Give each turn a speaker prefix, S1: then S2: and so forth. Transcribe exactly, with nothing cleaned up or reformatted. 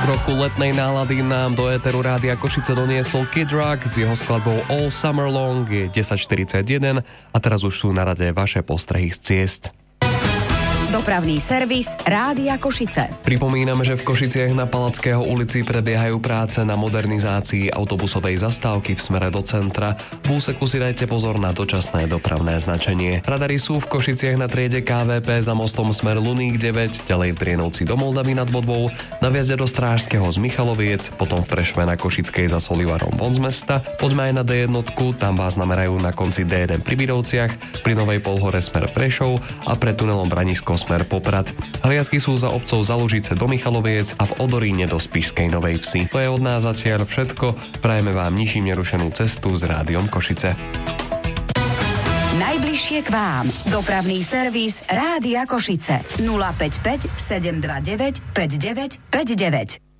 S1: Trochu letnej nálady nám do éteru Rádia Košice doniesol Kid Rock s jeho skladbou All Summer Long. Je desať štyridsaťjeden a teraz už sú na rade vaše postrehy z ciest.
S2: Dopravný servis Rádia Košice.
S1: Pripomíname, že v Košiciach na Palackého ulici prebiehajú práce na modernizácii autobusovej zastávky v smere do centra. V úseku si dajte pozor na dočasné dopravné značenie. Radary sú v Košiciach na triede ká vé pé za mostom smer Luník deväť, ďalej v Drienovci do Moldavy nad Bodvou, na vjazde do Strážskeho z Michaloviec, potom v Prešove na Košickej za Solivarom von z mesta. Poďme aj na dé jedna, tam vás namerajú na konci dé jeden pri Bidovciach, pri Novej Polhore smer Prešov a pred tunelom Branisko smer Poprad. Hliadky sú za obcov Zalužice do Michaloviec a v Odoríne do Spišskej Novej Vsi. To je od nás zatiaľ všetko. Prajeme vám ničím nerušenú cestu s Rádiom Košice.
S2: Najbližšie k vám. Dopravný servis Rádia Košice. nula päť päť sedem dva deväť päť deväť päť deväť.